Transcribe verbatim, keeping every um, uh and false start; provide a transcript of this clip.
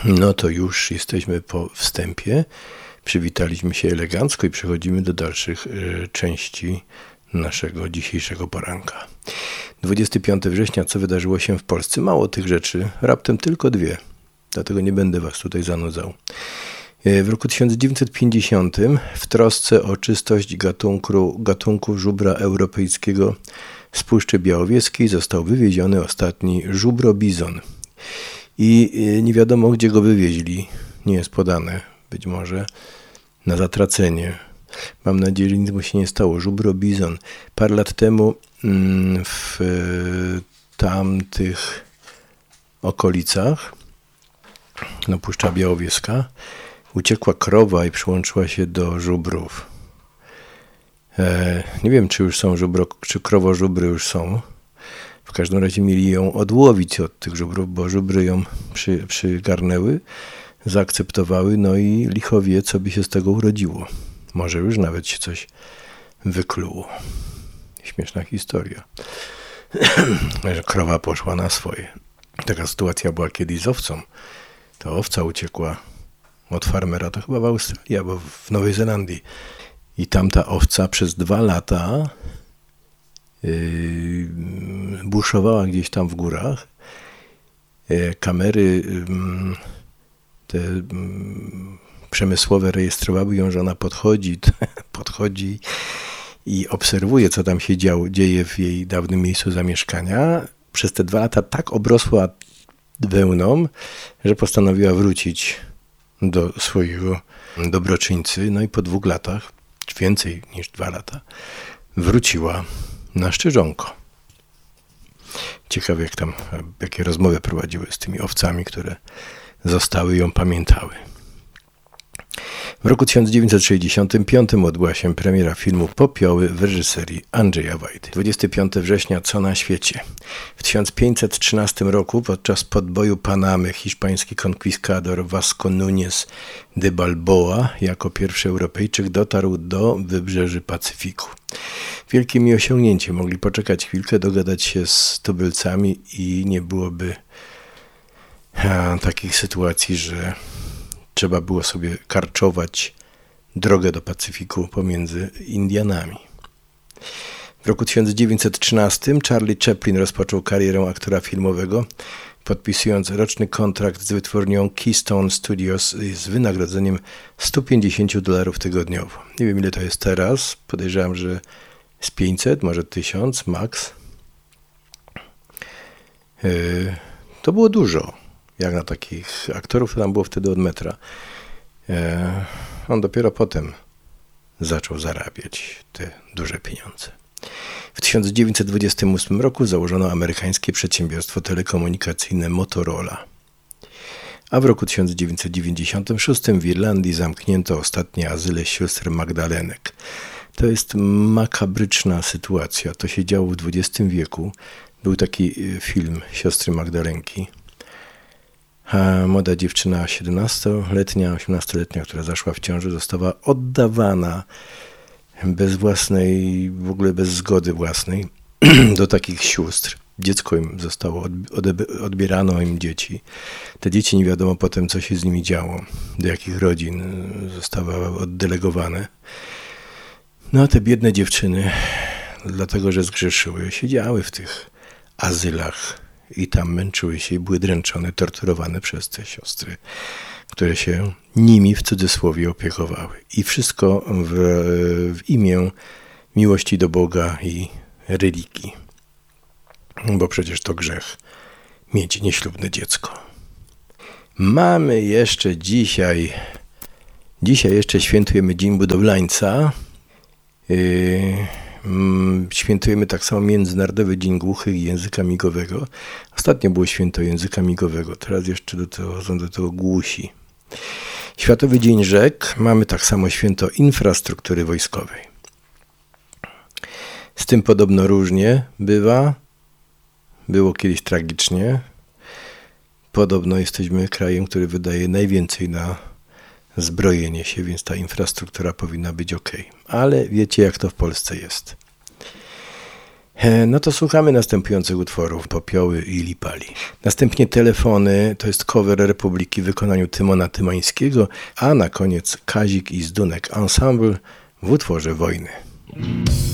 No to już jesteśmy po wstępie. Przywitaliśmy się elegancko i przechodzimy do dalszych y, części naszego dzisiejszego poranka. dwudziestego piątego września, co wydarzyło się w Polsce? Mało tych rzeczy, raptem tylko dwie. Dlatego nie będę was tutaj zanudzał. W roku tysiąc dziewięćset pięćdziesiątym w trosce o czystość gatunku, gatunku żubra europejskiego z Puszczy Białowieskiej został wywieziony ostatni żubrobizon. I nie wiadomo, gdzie go wywieźli. Nie jest podane. Być może na zatracenie. Mam nadzieję, że nic mu się nie stało. Żubrobizon. Parę lat temu w tamtych okolicach, no Puszcza Białowieska, uciekła krowa i przyłączyła się do żubrów. E, nie wiem, czy już są żubro, czy krowożubry już są. W każdym razie mieli ją odłowić od tych żubrów, bo żubry ją przy, przygarnęły, zaakceptowały, no i licho wie, co by się z tego urodziło. Może już nawet się coś wykluło. Śmieszna historia. Że krowa poszła na swoje. Taka sytuacja była kiedyś z owcą. Ta owca uciekła od farmera, to chyba w Australii albo w Nowej Zelandii. I tamta owca przez dwa lata yy, buszowała gdzieś tam w górach. Yy, kamery yy, te yy, przemysłowe rejestrowały ją, że ona podchodzi, podchodzi i obserwuje, co tam się działo, dzieje w jej dawnym miejscu zamieszkania. Przez te dwa lata tak obrosła wełną, że postanowiła wrócić do swojego dobroczyńcy. No i po dwóch latach, więcej niż dwa lata, wróciła na Szczyżonko. Ciekawe, jak tam, jakie rozmowy prowadziły z tymi owcami, które zostały i ją pamiętały. W roku tysiąc dziewięćset sześćdziesiątym piątym odbyła się premiera filmu Popioły w reżyserii Andrzeja Wajdy. dwudziestego piątego września, co na świecie? W tysiąc pięćset trzynastym roku podczas podboju Panamy hiszpański konkwistador Vasco Núñez de Balboa jako pierwszy Europejczyk dotarł do wybrzeży Pacyfiku. Wielkie mi osiągnięcie. Mogli poczekać chwilkę, dogadać się z tubylcami i nie byłoby a, takich sytuacji, że trzeba było sobie karczować drogę do Pacyfiku pomiędzy Indianami. W roku tysiąc dziewięćset trzynastym Charlie Chaplin rozpoczął karierę aktora filmowego, podpisując roczny kontrakt z wytwórnią Keystone Studios z wynagrodzeniem sto pięćdziesiąt dolarów tygodniowo. Nie wiem, ile to jest teraz. Podejrzewam, że z pięćset, może tysiąc, max. Yy, to było dużo. Jak na takich aktorów, to tam było wtedy od metra. E, on dopiero potem zaczął zarabiać te duże pieniądze. W tysiąc dziewięćset dwudziestym ósmym roku założono amerykańskie przedsiębiorstwo telekomunikacyjne Motorola. A w roku tysiąc dziewięćset dziewięćdziesiątym szóstym w Irlandii zamknięto ostatnie azyle sióstr Magdalenek. To jest makabryczna sytuacja. To się działo w dwudziestym wieku. Był taki film Siostry Magdalenki. A młoda dziewczyna siedemnastoletnia, osiemnastoletnia, która zaszła w ciąży, została oddawana bez własnej, w ogóle bez zgody własnej do takich sióstr. Dziecko im zostało, odbierano im dzieci. Te dzieci nie wiadomo potem, co się z nimi działo, do jakich rodzin zostały oddelegowane. No a te biedne dziewczyny, dlatego że zgrzeszyły, siedziały w tych azylach i tam męczyły się i były dręczone, torturowane przez te siostry, które się nimi w cudzysłowie opiekowały. I wszystko w, w imię miłości do Boga i religii. Bo przecież to grzech mieć nieślubne dziecko. Mamy jeszcze dzisiaj, dzisiaj jeszcze świętujemy Dzień Budowlańca. Yy, Świętujemy tak samo Międzynarodowy Dzień Głuchych i Języka Migowego. Ostatnio było święto języka migowego, teraz jeszcze do tego, są do tego głusi. Światowy Dzień Rzek, mamy tak samo święto infrastruktury wojskowej. Z tym podobno różnie bywa. Było kiedyś tragicznie. Podobno jesteśmy krajem, który wydaje najwięcej na zbrojenie się, więc ta infrastruktura powinna być ok. Ale wiecie, jak to w Polsce jest. No to słuchamy następujących utworów: Popioły i Lipali. Następnie Telefony, to jest cover Republiki w wykonaniu Tymona Tymańskiego, a na koniec Kazik i Zdunek Ensemble w utworze Wojny.